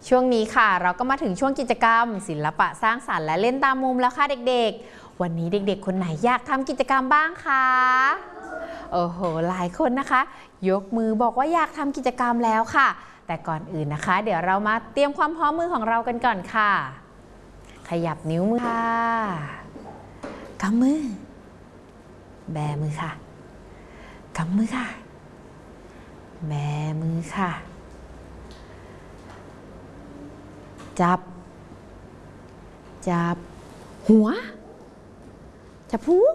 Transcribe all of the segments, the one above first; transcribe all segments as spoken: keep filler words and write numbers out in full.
ช่วงนี้ค่ะเราก็มาถึงช่วงกิจกรรมศิลปะสร้างสรรค์และเล่นตามมุมแล้วค่ะเด็กๆวันนี้เด็กๆคนไหนอยากทำกิจกรรมบ้างคะโอ้โหหลายคนนะคะยกมือบอกว่าอยากทำกิจกรรมแล้วค่ะแต่ก่อนอื่นนะคะเดี๋ยวเรามาเตรียมความพร้อมมือของเรากันก่อนค่ะขยับนิ้วมือค่ะกำมือแบมือค่ะกำมือค่ะแบมือค่ะจับจับหัวจับหู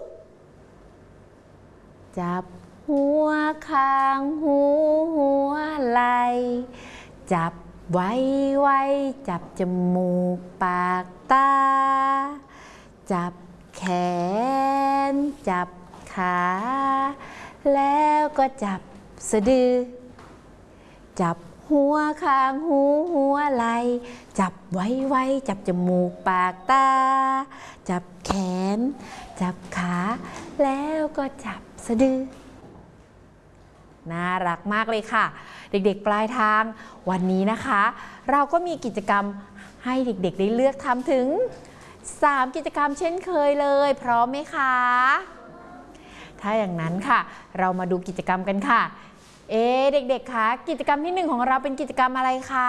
จับหัวข้างหูหัวไหล่จับไว้ไว้จับจมูกปากตาจับแขนจับขาแล้วก็จับสะดือจับหัวข้างหูหัวไหล่จับไว้ไว้จับจมูกปากตาจับแขนจับขาแล้วก็จับสะดือน่ารักมากเลยค่ะเด็กๆปลายทางวันนี้นะคะเราก็มีกิจกรรมให้เด็กๆได้เลือกทำถึงสามกิจกรรมเช่นเคยเลยพร้อมไหมคะถ้าอย่างนั้นค่ะเรามาดูกิจกรรมกันค่ะเอ๊เด็กๆคะกิจกรรมที่หนึ่งของเราเป็นกิจกรรมอะไรคะ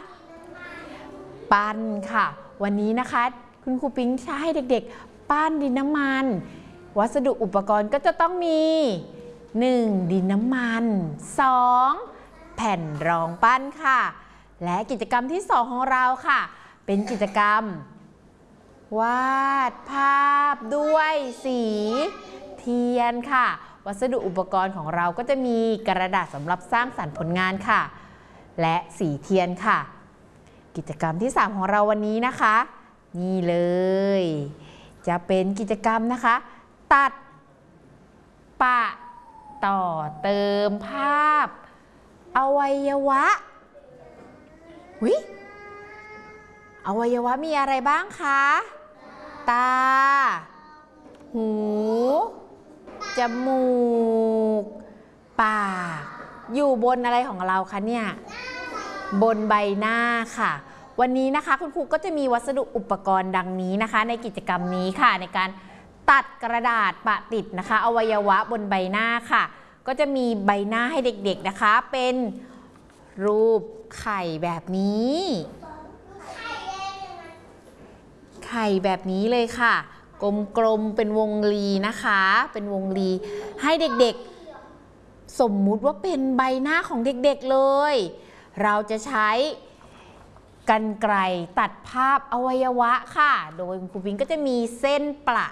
ปั้นค่ะวันนี้นะคะคุณครูปิ๊งจะให้เด็กๆปั้นดินน้ำมันวัสดุอุปกรณ์ก็จะต้องมีหนึ่งดินน้ำมันสองแผ่นรองปั้นค่ะและกิจกรรมที่สองของเราค่ะเป็นกิจกรรมวาดภาพด้วยสีเทียนค่ะวัสดุอุปกรณ์ของเราก็จะมีกระดาษสำหรับสร้างสรรค์ผลงานค่ะและสีเทียนค่ะกิจกรรมที่สามของเราวันนี้นะคะนี่เลยจะเป็นกิจกรรมนะคะตัดปะต่อเติมภาพอวัยวะวิอวัยวะมีอะไรบ้างคะตาหูจมูกปากอยู่บนอะไรของเราคะเนี่ยบนใบหน้าค่ะวันนี้นะคะคุณครูก็จะมีวัสดุอุปกรณ์ดังนี้นะคะในกิจกรรมนี้ค่ะในการตัดกระดาษปะติดนะคะอวัยวะบนใบหน้าค่ะก็จะมีใบหน้าให้เด็กๆนะคะเป็นรูปไข่แบบนี้ไข่แบบนี้เลยค่ะกลมๆเป็นวงรีนะคะเป็นวงรีให้เด็กๆสมมุติว่าเป็นใบหน้าของเด็กๆเลยเราจะใช้กรรไกรตัดภาพอวัยวะค่ะโดยครูปิ๊งก็จะมีเส้นประ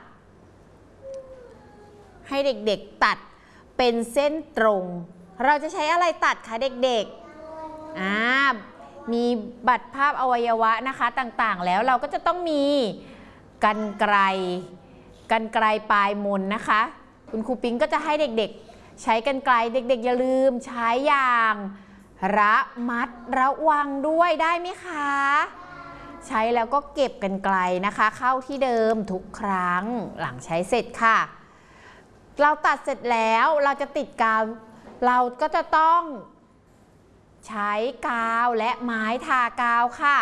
ให้เด็กๆตัดเป็นเส้นตรงเราจะใช้อะไรตัดคะเด็กๆอ่ามีบัตรภาพอวัยวะนะคะต่างๆแล้วเราก็จะต้องมีกรรไกรกรรไกรปลายมนนะคะคุณครูปิ๊งก็จะให้เด็กๆใช้กรรไกรเด็กๆอย่าลืมใช้อย่างระมัดระวังด้วยได้ไหมคะใช้แล้วก็เก็บกรรไกรนะคะเข้าที่เดิมทุกครั้งหลังใช้เสร็จค่ะเราตัดเสร็จแล้วเราจะติดกาวเราก็จะต้องใช้กาวและไม้ทากาวค่ะ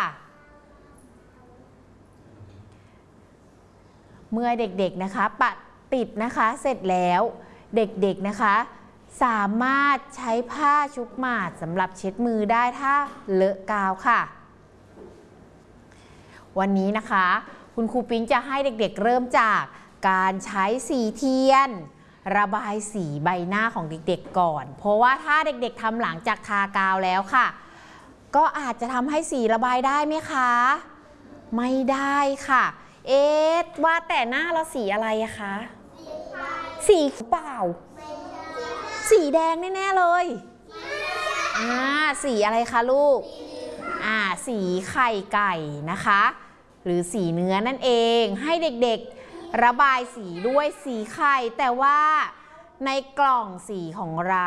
เมื่อเด็กๆนะคะปะติดนะคะเสร็จแล้วเด็กๆนะคะสามารถใช้ผ้าชุบหมาดสำหรับเช็ดมือได้ถ้าเลอะกาวค่ะวันนี้นะคะคุณครูปิ๊งจะให้เด็กๆเริ่มจากการใช้สีเทียนระบายสีใบหน้าของเด็กๆก่อนเพราะว่าถ้าเด็กๆทำหลังจากทากาวแล้วค่ะก็อาจจะทำให้สีระบายได้ไหมคะไม่ได้ค่ะเอ๊ะว่าแต่หน้าเราสีอะไรอะคะสีเปล่าสีแดงแน่ๆเลยอ่าสีอะไรคะลูกอ่าสีไข่ไก่นะคะหรือสีเนื้อนั่นเองให้เด็กๆระบายสีด้วยสีไข่แต่ว่าในกล่องสีของเรา